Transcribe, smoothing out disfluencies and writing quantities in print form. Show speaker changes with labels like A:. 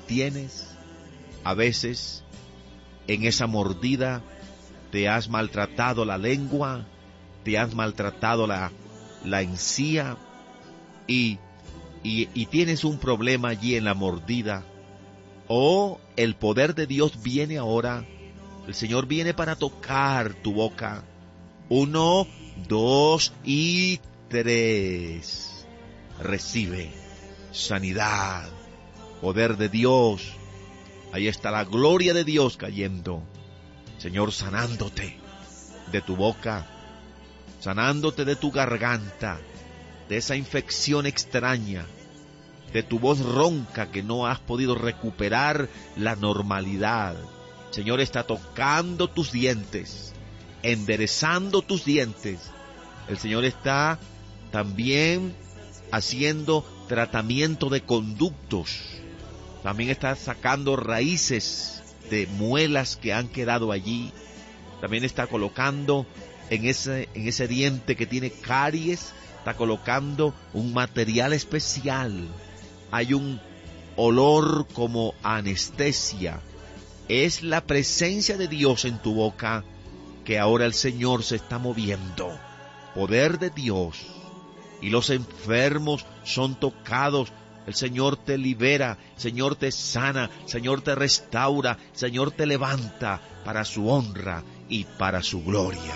A: tienes. A veces, en esa mordida, te has maltratado la lengua, te has maltratado la encía, y tienes un problema allí en la mordida. Oh, el poder de Dios viene ahora. El Señor viene para tocar tu boca. 1, 2 y 3. Recibe sanidad, poder de Dios. Ahí está la gloria de Dios cayendo. Señor, sanándote de tu boca, sanándote de tu garganta, de esa infección extraña, de tu voz ronca que no has podido recuperar la normalidad. Señor, está tocando tus dientes, enderezando tus dientes. El Señor está también haciendo tratamiento de conductos. También está sacando raíces de muelas que han quedado allí. También está colocando en ese diente que tiene caries, está colocando un material especial. Hay un olor como anestesia. Es la presencia de Dios en tu boca que ahora el Señor se está moviendo. Poder de Dios. Y los enfermos son tocados. El Señor te libera, el Señor te sana, el Señor te restaura, el Señor te levanta para su honra y para su gloria.